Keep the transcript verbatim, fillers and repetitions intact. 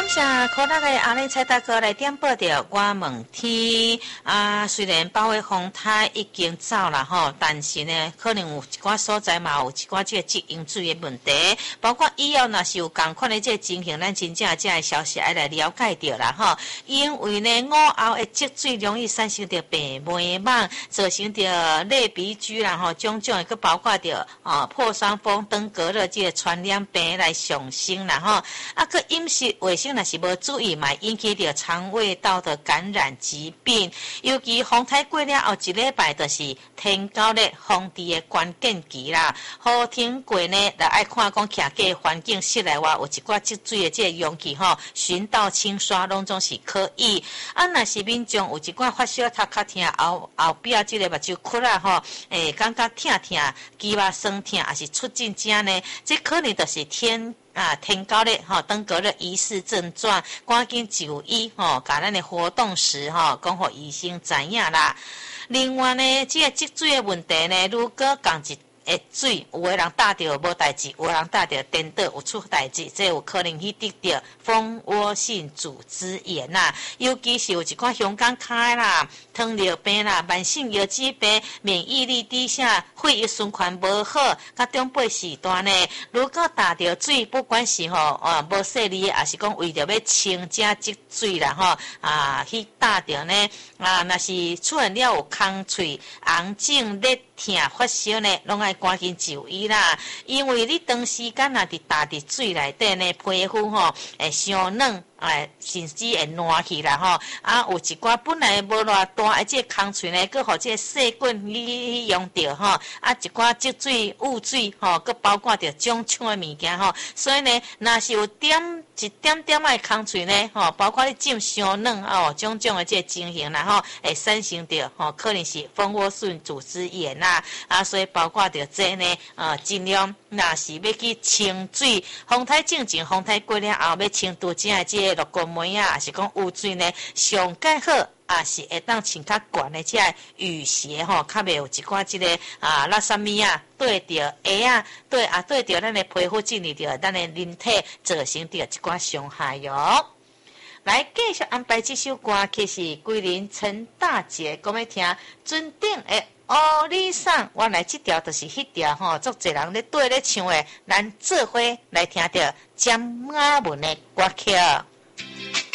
谢可乐的阿里蔡大哥来点播着我问天啊，虽然包围风台已经走了吼，但是呢，可能有一寡所在嘛有一寡这个积用水的问题，包括以后若是有共款的这个情形，咱真正这个消息要来了解着啦吼。因为呢，午后的积水容易产生着病媒网，造成着类鼻疽啦吼，种种的佮包括着啊破伤风、登革热这个传染病来上升啦吼。啊，佮饮食卫生若是无注意，嘛引起着肠胃道的感染疾病。尤其风台过了后一礼拜，就是天高咧风地的关键期啦。雨天过呢，就爱看讲徛个环境室内外有一寡积水的这个容器吼，巡倒清刷拢总是可以。啊，若是民众有一寡发烧、头壳痛、后后壁这个目睭窟啦吼，诶，感觉痛痛、肌肉酸痛，还是出进症呢？这可能就是天。啊，天高咧，吼，登革热疑似症状，赶紧就医，吼，甲咱的活动时，吼，讲互医生知影啦。另外呢，这个积水的问题呢，如果降一诶，水有个人打着无代志，有个人打着颠倒有出代志，这有可能去得着蜂窝性组织炎呐。尤其是有一款香港卡啦、糖尿病啦、慢性腰子病、免疫力低下、血液循环无好，甲中辈时段呢，如果打着水，不管是吼啊无细腻，还是讲为着要清这积水啦吼啊去打着呢啊，若是出现了有空喙、红肿、热痛、发烧呢，拢爱赶紧就医啦，因为你长时间啊伫打伫水内底呢，皮肤吼会伤软，哎，甚至会烂去啦吼。啊，有一寡本来无偌大，而且空喙呢，佮互这细菌去用着吼。啊，一寡积水、污水吼，佮包括着种种的物件吼。所以呢，若是有点一点点的空喙呢，吼，包括你浸伤软哦，种种的这情形啦吼，会产生着吼，可能是蜂窝性组织炎啦。啊，所以包括着这呢，呃，尽量若是要去清水，风台正前，风台过了后要清拄正的这个落骨梅啊，还是讲污水呢，上介好。啊，是会当穿较悬的这个雨鞋吼，较袂有一寡这个啊，那啥物啊，对着鞋啊，对啊，对着咱的皮肤进入着咱的人体，造成着一寡伤害哟。来继续安排这首歌，其实桂林陈大姐讲要听尊顶的。哦，你送我来这条就是迄条吼，足侪人咧对咧唱的，咱做伙来听着江阿文的歌曲。